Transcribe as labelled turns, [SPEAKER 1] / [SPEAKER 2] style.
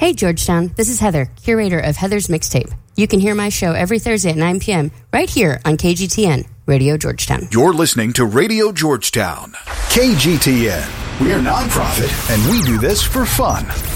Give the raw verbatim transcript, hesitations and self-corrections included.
[SPEAKER 1] Hey, Georgetown. This is Heather, curator of Heather's Mixtape. You can hear my show every Thursday at nine p.m. right here on K G T N, Radio Georgetown.
[SPEAKER 2] You're listening to Radio Georgetown. K G T N. We're nonprofit, and we do this for fun.